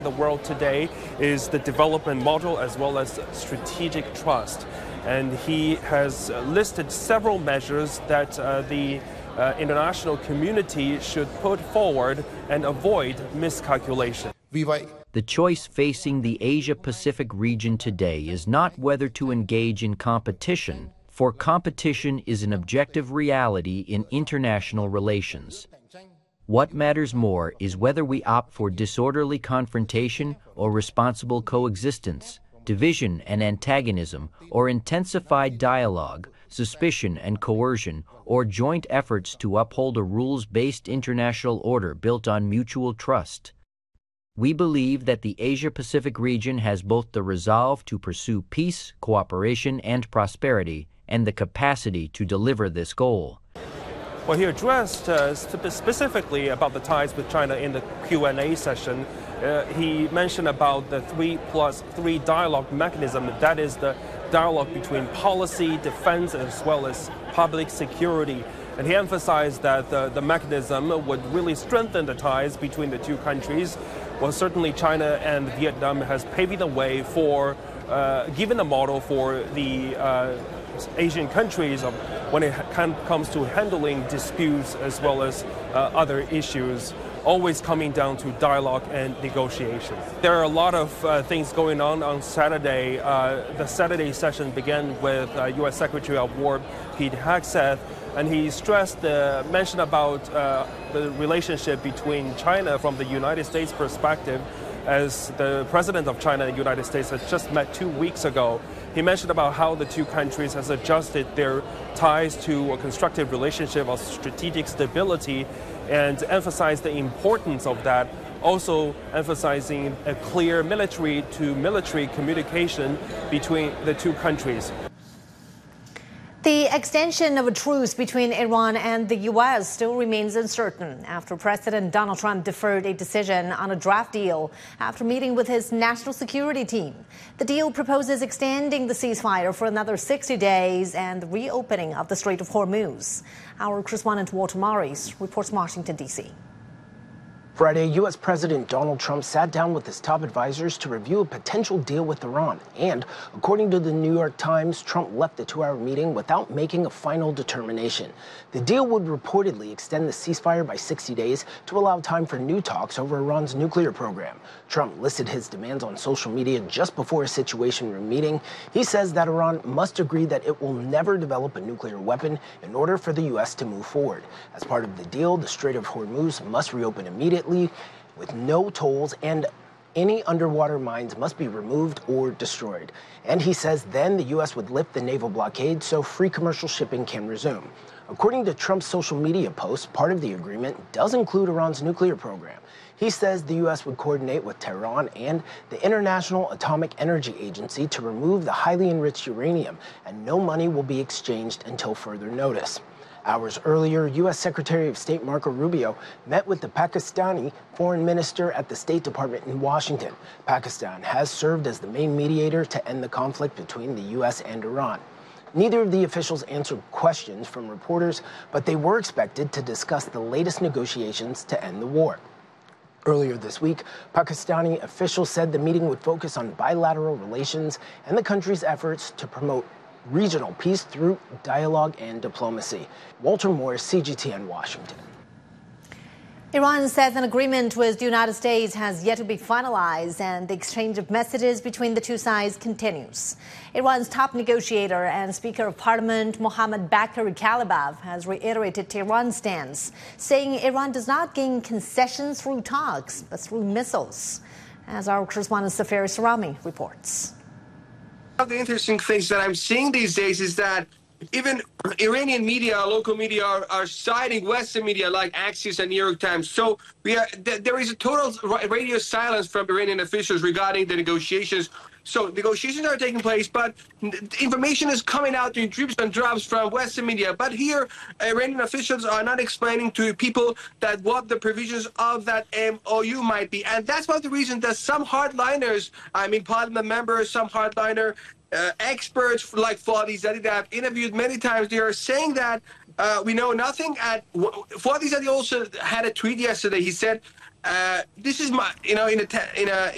The world today is the development model as well as strategic trust. And he has listed several measures that the international community should put forward and avoid miscalculation. The choice facing the Asia-Pacific region today is not whether to engage in competition, for competition is an objective reality in international relations. What matters more is whether we opt for disorderly confrontation or responsible coexistence, division and antagonism, or intensified dialogue, suspicion and coercion, or joint efforts to uphold a rules-based international order built on mutual trust. We believe that the Asia-Pacific region has both the resolve to pursue peace, cooperation, and prosperity, and the capacity to deliver this goal. Well, he addressed specifically about the ties with China in the Q&A session. He mentioned about the 3+3 dialogue mechanism. That is the dialogue between policy, defense, as well as public security. And he emphasized that the mechanism would really strengthen the ties between the two countries. Well, certainly China and Vietnam has paved the way for, given a model for the Asian countries when it comes to handling disputes as well as other issues, always coming down to dialogue and negotiation. There are a lot of things going on Saturday. The Saturday session began with U.S. Secretary of War Pete Hegseth, and he mentioned about the relationship between China from the United States perspective, as the president of China and the United States had just met 2 weeks ago. He mentioned about how the two countries has adjusted their ties to a constructive relationship of strategic stability and emphasized the importance of that, also emphasizing a clear military-to-military communication between the two countries. The extension of a truce between Iran and the U.S. still remains uncertain after President Donald Trump deferred a decision on a draft deal after meeting with his national security team. The deal proposes extending the ceasefire for another 60 days and the reopening of the Strait of Hormuz. Our correspondent Walter Morris reports from Washington, D.C. Friday, U.S. President Donald Trump sat down with his top advisors to review a potential deal with Iran. And, according to the New York Times, Trump left the 2-hour meeting without making a final determination. The deal would reportedly extend the ceasefire by 60 days to allow time for new talks over Iran's nuclear program. Trump listed his demands on social media just before a Situation Room meeting. He says that Iran must agree that it will never develop a nuclear weapon in order for the U.S. to move forward. As part of the deal, the Strait of Hormuz must reopen immediately with no tolls, and any underwater mines must be removed or destroyed. And he says then the U.S. would lift the naval blockade so free commercial shipping can resume. According to Trump's social media post, part of the agreement does include Iran's nuclear program. He says the U.S. would coordinate with Tehran and the International Atomic Energy Agency to remove the highly enriched uranium, and no money will be exchanged until further notice. Hours earlier, U.S. Secretary of State Marco Rubio met with the Pakistani foreign minister at the State Department in Washington. Pakistan has served as the main mediator to end the conflict between the U.S. and Iran. Neither of the officials answered questions from reporters, but they were expected to discuss the latest negotiations to end the war. Earlier this week, Pakistani officials said the meeting would focus on bilateral relations and the country's efforts to promote regional peace through dialogue and diplomacy. Walter Morris, CGTN, Washington. Iran says an agreement with the United States has yet to be finalized, and the exchange of messages between the two sides continues. Iran's top negotiator and Speaker of Parliament, Mohammad Bakir Kalibaf, has reiterated Tehran's stance, saying Iran does not gain concessions through talks, but through missiles. As our correspondent Safari Sarami reports. One of the interesting things that I'm seeing these days is that even Iranian media, local media, are citing Western media like Axios and New York Times. So there is a total radio silence from Iranian officials regarding the negotiations. So negotiations are taking place, but information is coming out in drips and drops from Western media. But here, Iranian officials are not explaining to people that what the provisions of that MOU might be. And that's one of the reasons that some hardliners, parliament members, some hardliner experts like Fadi Zadeh that I've interviewed many times, they are saying that we know nothing. Fadi Zadeh also had a tweet yesterday. He said, "This is my, in a